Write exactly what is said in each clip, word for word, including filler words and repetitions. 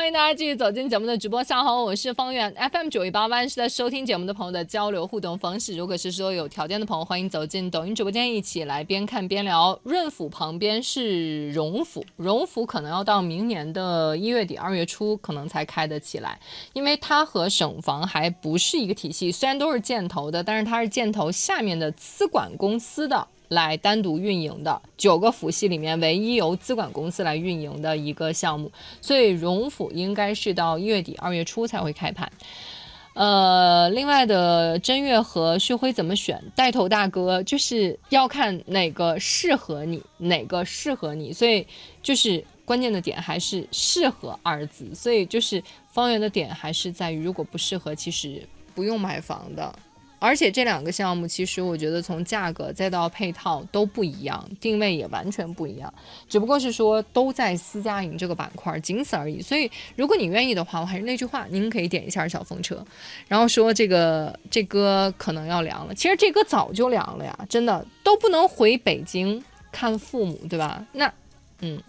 欢迎大家继续走进节目的直播。下午好，我是方圆 F M 九一八万，是在收听节目的朋友的交流互动方式。如果是说有条件的朋友，欢迎走进抖音直播间，一起来边看边聊。润府旁边是荣府，荣府可能要到明年的一月底二月初可能才开得起来，因为它和省房还不是一个体系，虽然都是建投的，但是它是建投下面的资管公司的来单独运营的，九个府系里面唯一由资管公司来运营的一个项目，所以荣府应该是到一月底二月初才会开盘。呃，另外的真月和旭辉怎么选？带头大哥就是要看哪个适合你，哪个适合你，所以就是关键的点还是适合二字，所以就是方圆的点还是在于，如果不适合，其实不用买房的。而且这两个项目其实我觉得从价格再到配套都不一样，定位也完全不一样，只不过是说都在私家营这个板块，仅此而已。所以如果你愿意的话，我还是那句话，您可以点一下小风车，然后说这个这歌可能要凉了，其实这歌早就凉了呀，真的都不能回北京看父母，对吧？那嗯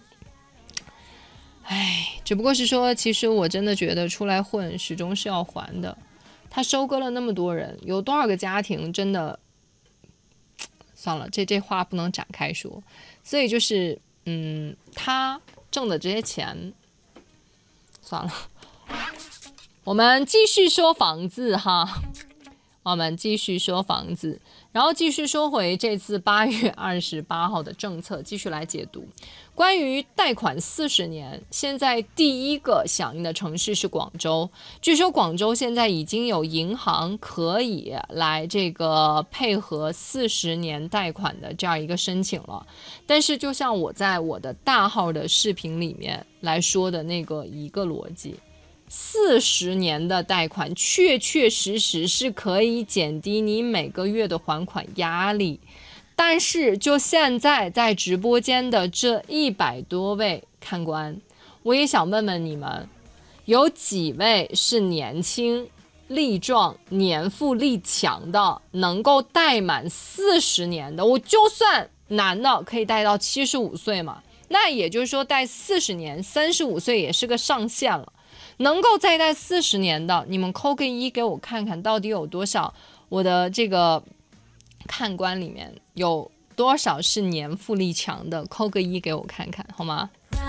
哎，只不过是说其实我真的觉得出来混始终是要还的，他收割了那么多人，有多少个家庭真的算了，这这话不能展开说。所以就是嗯，他挣的这些钱算了，我们继续说房子哈，我们继续说房子，然后继续说回这次八月二十八号的政策，继续来解读。关于贷款四十年，现在第一个响应的城市是广州。据说广州现在已经有银行可以来这个配合四十年贷款的这样一个申请了。但是就像我在我的大号的视频里面来说的那个一个逻辑，四十年的贷款确确实实是可以减低你每个月的还款压力。但是就现在在直播间的这一百多位看官，我也想问问你们，有几位是年轻力壮年富力强的，能够贷满四十年的？我就算男的可以贷到七十五岁嘛，那也就是说贷四十年，三十五岁也是个上限了。能够再贷四十年的，你们扣个一给我看看到底有多少，我的这个看官里面有多少是年富力强的，扣个一给我看看好吗？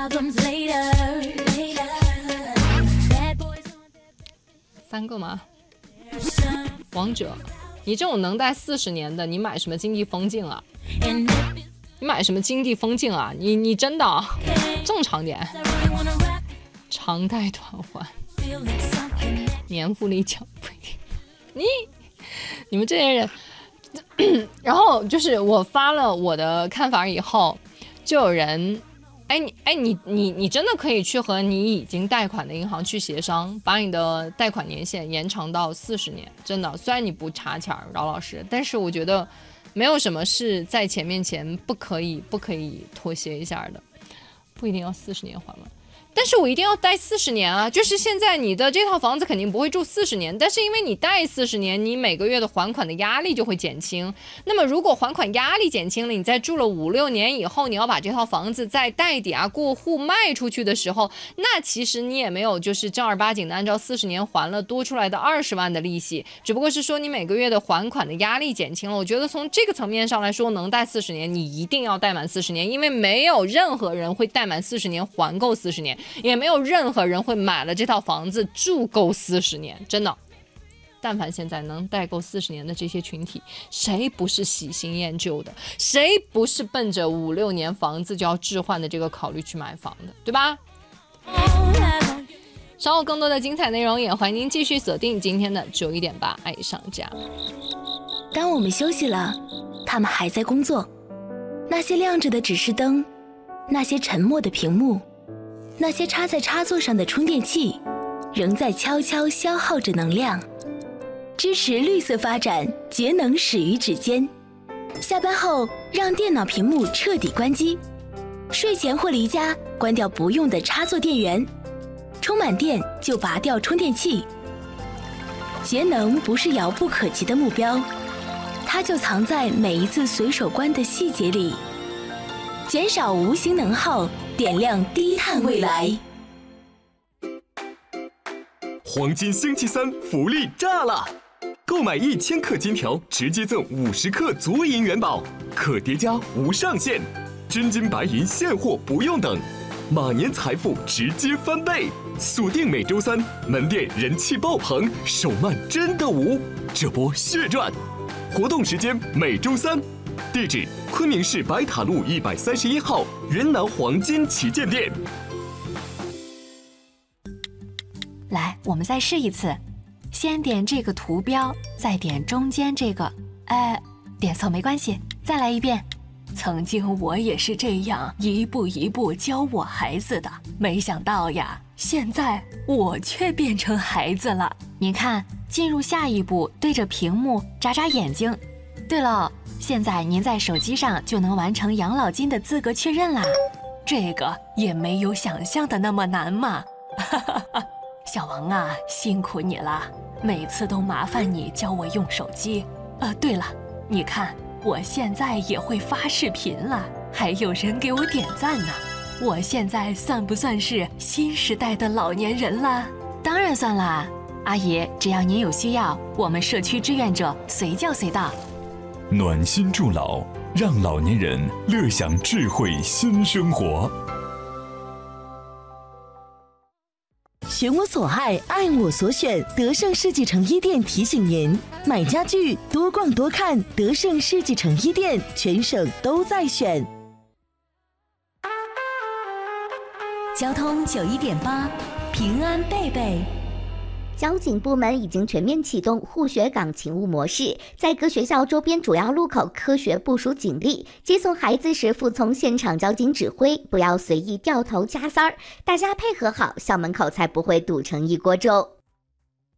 三个吗？王者，你这种能贷四十年的，你买什么经济风镜啊？你买什么经济风镜啊？你你真的正常点，长贷短还，年富力强不一定。你你们这些人。然后就是我发了我的看法以后，就有人，哎你哎你你你真的可以去和你已经贷款的银行去协商，把你的贷款年限延长到四十年。真的，虽然你不差钱，饶老师，但是我觉得没有什么是在钱面前不可以不可以妥协一下的，不一定要四十年还完。但是我一定要贷四十年啊！就是现在你的这套房子肯定不会住四十年，但是因为你贷四十年，你每个月的还款的压力就会减轻。那么如果还款压力减轻了，你在住了五六年以后，你要把这套房子再贷抵押过户卖出去的时候，那其实你也没有就是正儿八经的按照四十年还了多出来的二十万的利息，只不过是说你每个月的还款的压力减轻了。我觉得从这个层面上来说，能贷四十年，你一定要贷满四十年，因为没有任何人会贷满四十年还够四十年。也没有任何人会买了这套房子住够四十年，真的。但凡现在能贷够四十年的这些群体，谁不是喜新厌旧的？谁不是奔着五六年房子就要置换的这个考虑去买房的，对吧？稍后更多的精彩内容，也欢迎您继续锁定今天的九一点八爱上家。 当我们休息了，他们还在工作。那些亮着的指示灯，那些沉默的屏幕，那些插在插座上的充电器，仍在悄悄消耗着能量。支持绿色发展，节能始于指尖。下班后，让电脑屏幕彻底关机。睡前或离家，关掉不用的插座电源。充满电就拔掉充电器。节能不是遥不可及的目标，它就藏在每一次随手关的细节里。减少无形能耗，点亮低碳未来。 黄金星期三福利炸了！购买一千克金条，直接赠五十克足银元宝，可叠加无上限，真金白银现货不用等，马年财富直接翻倍！锁定每周三，门店人气爆棚，手慢真的无，这波血赚！活动时间每周三，地址昆明市白塔路一百三十一号云南黄金旗舰店。 来，我们再试一次，先点这个图标，再点中间这个，哎，点错没关系，再来一遍。曾经我也是这样一步一步教我孩子的，没想到呀，现在我却变成孩子了。您看，进入下一步，对着屏幕眨眨眼睛。对了，现在您在手机上就能完成养老金的资格确认啦，这个也没有想象的那么难嘛。哈哈哈。小王啊，辛苦你了，每次都麻烦你教我用手机。呃，对了，你看我现在也会发视频了，还有人给我点赞呢。我现在算不算是新时代的老年人了？当然算啦，阿姨，只要您有需要，我们社区志愿者随叫随到。 暖心助老，让老年人乐享智慧新生活。 选我所爱，爱我所选。德胜世纪城一店提醒您：买家具多逛多看，德胜世纪城一店全省都在选。 交通九一点八，平安贝贝。 交警部门已经全面启动护学岗勤务模式，在各学校周边主要路口科学部署警力，接送孩子时服从现场交警指挥，不要随意掉头加塞儿，大家配合好，校门口才不会堵成一锅粥。